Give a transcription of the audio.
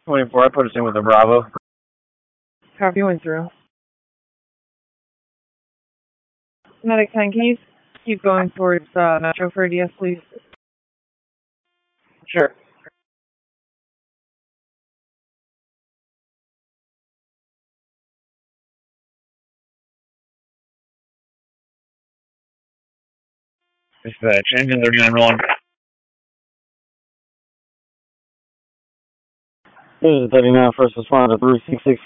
24, I put us in with a Bravo. Copy, went through. Medic 10, can you keep going towards Metro for ADS, please? Sure. Dispatch, engine 39 rolling. Engine 39, first responder 366.